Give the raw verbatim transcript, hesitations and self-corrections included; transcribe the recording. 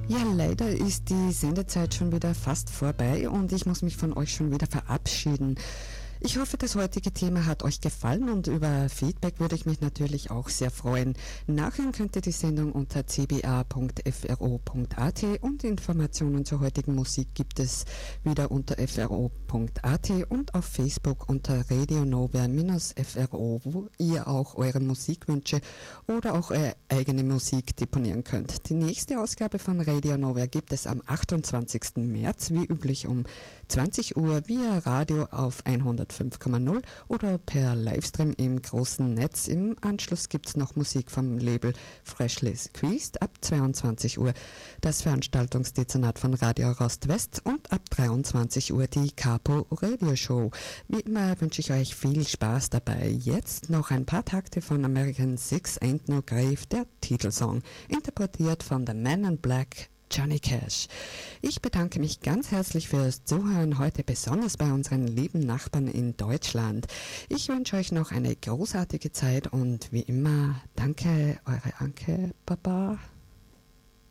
Ja, leider ist die Sendezeit schon wieder fast vorbei und ich muss mich von euch schon wieder verabschieden. Ich hoffe, das heutige Thema hat euch gefallen und über Feedback würde ich mich natürlich auch sehr freuen. Nachhören könnt ihr die Sendung unter c b a punkt f r o punkt a t und Informationen zur heutigen Musik gibt es wieder unter f r o punkt a t und auf Facebook unter Radio Nova-F R O, wo ihr auch eure Musikwünsche oder auch eure eigene Musik deponieren könnt. Die nächste Ausgabe von Radio Nova gibt es am achtundzwanzigsten März, wie üblich um zwanzig Uhr via Radio auf hundertfünf Komma null oder per Livestream im großen Netz. Im Anschluss gibt es noch Musik vom Label Freshly Squeezed ab zweiundzwanzig Uhr, das Veranstaltungsdezernat von Radio Rost-West und ab dreiundzwanzig Uhr die Capo Radio Show. Wie immer wünsche ich euch viel Spaß dabei. Jetzt noch ein paar Takte von American Six Ain't No Grave, der Titelsong, interpretiert von The Man in Black, Johnny Cash. Ich bedanke mich ganz herzlich fürs Zuhören, heute besonders bei unseren lieben Nachbarn in Deutschland. Ich wünsche euch noch eine großartige Zeit und wie immer, danke, eure Anke, Baba.